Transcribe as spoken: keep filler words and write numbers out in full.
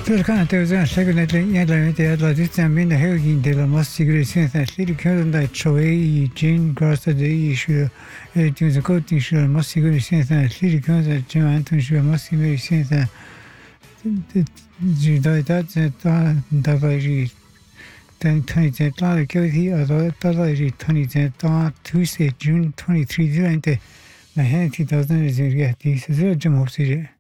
Turcante usa seguente immediatamente la distanza Helgin della Massigresenza Siliconda da Choi Jin Grasta de Ishu e Junza Cotin Shur Massigresenza Siliconda Gianton Shur Massigresenza Jidaitat da Davaji then twenty ten Kyoto Ado Davaji twenty ten Tuesday June twenty-third Zirante Mahan two thousand Zirgati Zero Jam Hopsi